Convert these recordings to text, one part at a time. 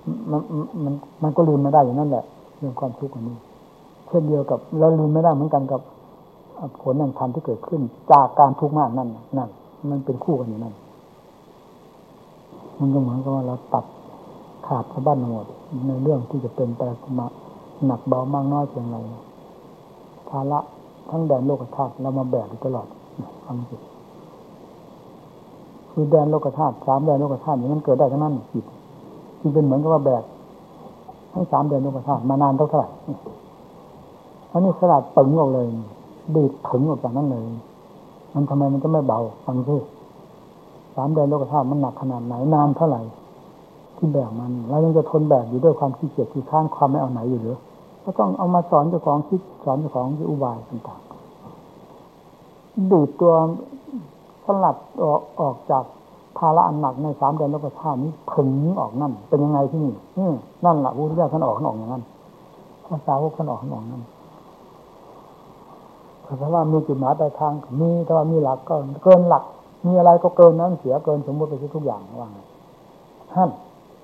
มันมันก็ลืมไม่ได้อย่างนั้นแหละเรื่องความทุกข์อันนี้เช่นเดียวกับเราลืมไม่ได้เหมือนกันกับผลแห่งธรรมที่เกิดขึ้นจากการทุกข์มากนั่นมันเป็นคู่กันอยู่นั่นมันก็เหมือนกับว่าเราตัดขาดสะบั้นหมดในเรื่องที่จะเป็นไปมาหนักเบามากน้อยเพียงไรภาระทั้งแดนโลกธาตุเรามาแบกอยู่ตลอดความจริงคือแดนโลกธาตุ3แดนโลกธาตุนี้มันเกิดได้ทั้งนั้นจิตจึงเป็นเหมือนกับว่าแบกทั้ง3แดนโลกธาตุมานานเท่าไหร่อันนี้สลัดปึงออกเลยดีดถึงออกจากนั้นเลยมันทำไมมันจะไม่เบาฟังซิ3แดนโลกธาตุมันหนักขนาดไหนนานเท่าไหร่ที่แบกมันเรายังจะทนแบกอยู่ด้วยความขี้เกียจขี้ค้านความไม่เอาไหนอยู่หรือก็ต้องเอามาสอนเจ้าของคิดสอนเจ้าของที่อุบายต่างๆดีดตัวสลัดออกจากภาระอันหนักใน3แดนโลกธาตุนี้ผึ่งออกนั่นเป็นยังไงที่นี่นั่นแหละพระพุทธเจ้าท่านออกอย่างนั้นภาษาวกท่านออกนั่นแต่ว่ามีจุดหมายปลายทางมีแต่ว่ามีหลักก็เกินหลักมีอะไรก็เกินนั้นเสียเกินสมมติไปทุกอย่างว่าไงท่าน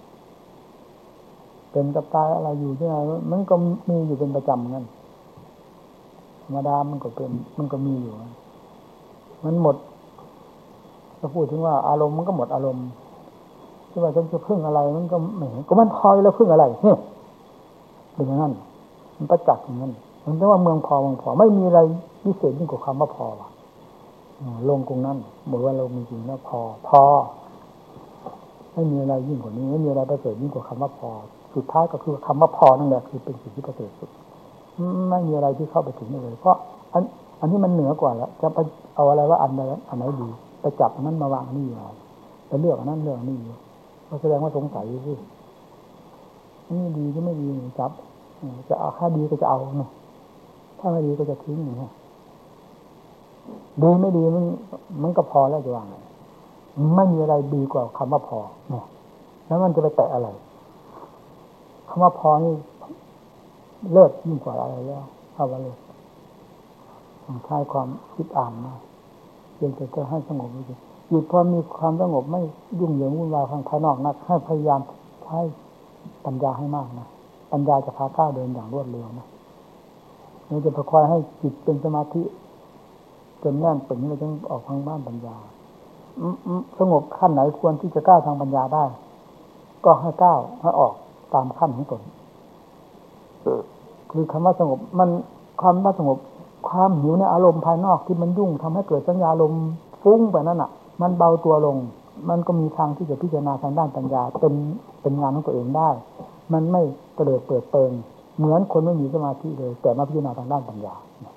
เป็นกับตายอะไรอยู่ที่ไหนมันก็มีอยู่เป็นประจำงั้นธรรมดามันก็เป็นมันก็มีอยู่มันหมดจะพูดถึงว่าอารมณ์มันก็หมดอารมณ์ที่ว่าจะพึ่งอะไรมันก็ไม่ก็มันพอแล้วพึ่งอะไรเนี่ยเป็นอย่างนั้นมันประจักษ์อย่างนั้นมันเรียกว่าเมืองพอไม่มีอะไรพิเศษยิ่งกว่าคำว่าพอว่ะลงตรงนั้นบอกว่าเรามีจริงแล้วพอไม่มีอะไรยิ่งกว่านี้ไม่มีอะไรประเสริฐยิ่งกว่าคำว่าพอสุดท้ายก็คือคำว่าพอนั่นแหละคือเป็นสิ่งที่ประเสริฐสุดไม่มีอะไรที่เข้าไปถึงได้เลยเพราะอันนี้มันเหนือกว่าแล้วจะไปเอาอะไรว่าอันไหนดีไปจับอันนั้นมาวางนี่อยู่ไปเลือกอันนั้นเลือกนี่อยู่ก็แสดงว่าสงสัยสิอันนี้ดีก็ไม่ดีจับจะเอาค่าดีก็จะเอาเนาะถ้าไม่ดีก็จะทิ้งอย่างนี้ดีไม่ดีมันก็พอแล้วจะว่าไงไม่มีอะไรดีกว่าคำว่าพอเนี่ยแล้วมันจะไปแตะอะไรคำว่าพอนี่เลิศยิ่งกว่าอะไรแล้วเอาไว้เลยต้องใช้ความคิดอ่านนะเพียงแต่จะให้สงบจิตพอมีความสงบไม่ยุ่งเหยิงวุ่นวายทางภายนอกนักให้พยายามใช้ปัญญาให้มากนะปัญญาจะพาก้าวเดินอย่างรวดเร็วนะเราจะประคอยให้จิตเป็นสมาธิจนแน่นปึงเราจึงออกทางบ้านปัญญาสงบขั้นไหนควรที่จะก้าวทางปัญญาได้ก็ให้ก้าวให้ออกตามขั้นของตนคือคำว่าสงบมันความว่าสงบความหิวในอารมณ์ภายนอกที่มันยุ่งทำให้เกิดสัญญาลมฟุ้งไปนั่นน่ะมันเบาตัวลงมันก็มีทางที่จะพิจารณาทางด้านปัญญาเป็นงานของตัวเองได้มันไม่เตลิดเปิดเปิงเหมือนคนไม่มีสมาธิเลยแต่มาพิจารณาทางด้านปัญญา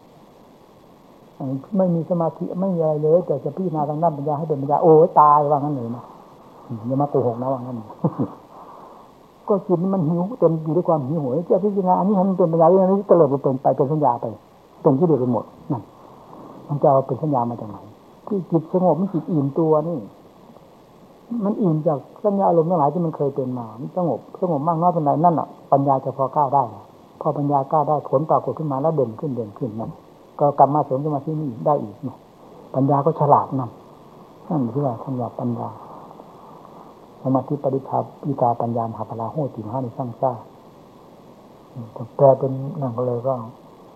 ไม่มีสมาธิไม่มีอะไรเลยแต่จะพิจารณาทางด้านปัญญาให้เป็นปัญญาโอ้ยตายว่างั้นเลยนะอย่ามาโกหกนะว่างั้นก็จิตมันหิวเต็มอยู่ด้วยความหิวโหยจะพิจารณาอันนี้ให้มันเป็นปัญญาอย่างนี้เตลิดเป็นไปเป็นสัญญาไปเป็นที่เดือดไปหมดนั่นมันจะเอาเป็นสัญญามาจากไหนที่จิตสงบมันจิตอิ่มตัวนี่มันอิ่มจากสัญญาอารมณ์ทั้งหลายที่มันเคยเป็นมามันสงบมากน้อยเป็นไรนั่นอ่ะปัญญาจะพอก้าวได้พอปัญญาก้าวได้ผลปรากฏขึ้นมาแล้วเด่นขึ้นนั่นก็กลับมาเสริมสมาธินี่ได้อีกเนี่ยปัญญาก็ฉลาดนั่นที่ว่าท่านว่าปัญญาสมาธิปริภาวิตาปัญญามหาภลาโหติมหานิสังสาแปลเป็นนั่นก็เลยก็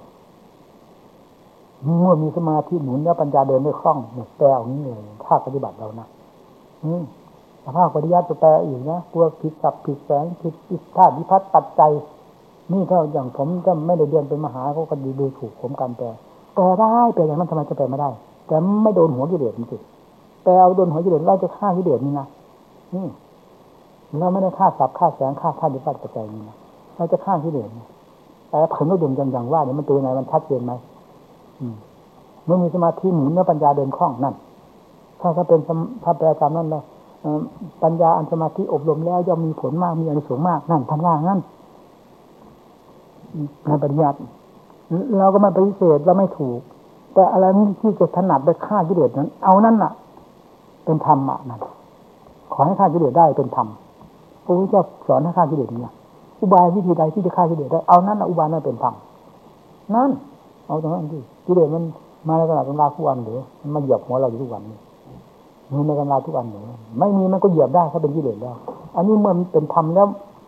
เมื่อมีสมาธิหนุนแล้วปัญญาเดินได้คล่องเนี่ยแปลอย่างนี้เลยถ้าปฏิบัติเรานะถ้าปฏิยัติจะแปลอีกนะกลัวผิดศัพท์ผิดแสงผิดธาตุวิพัฒน์ปัจจัยนี่ถ้าอย่างผมก็ไม่ได้เรียนเป็นมหาเขาก็ดูถูกผมกันแปลได้แปลอย่างนั้นทำไมจะแปลไม่ได้แต่ไม่โดนหัวกิเลสมันสิแปลเอาโดนหัวกิเลสเราจะฆ่ากิเลสนี่นะเราไม่ได้ฆ่าศัพท์ฆ่าแสงฆ่าธาตุวิพัฒน์ปัจจัยนี่นะเราจะฆ่ากิเลสแต่ผลก็เด่นอย่างว่าเนี่ยมันเป็นยังไงมันชัดเจนไหมเมื่อมีสมาธิหมุนแล้วปัญญาเดินคล่องนั่นถ้าเป็นถ้าแปลตามนั้นแล้วปัญญาอันสมาธิอบรมแล้วย่อมมีผลมากมีอานิสงส์มากนั่นท่านว่างั้นในปริยัติเราก็ไม่ปฏิเสธเราไม่ถูกแต่อะไรที่จะถนัดไปฆ่ากิเลสนั้นเอานั่นน่ะเป็นธรรมะนั่นขอให้ฆ่ากิเลสได้เป็นธรรมพระพุทธเจ้าสอนให้ฆ่ากิเลสเนี่ยอุบายวิธีใดที่จะฆ่ากิเลสได้เอานั่นน่ะอุบายนั้นเป็นธรรมนั่นเอาตรงนั้นดิกิเลสมันมาในขณะตำราทุกวันหรือมันมาเหยียบหัวเราอยู่ทุกวันนี่มีในตำราทุกวันหรือไม่มีมันก็เหยียบได้ถ้าเป็นกิเลสแล้วอันนี้เมื่อมันเป็นธรรมแล้ว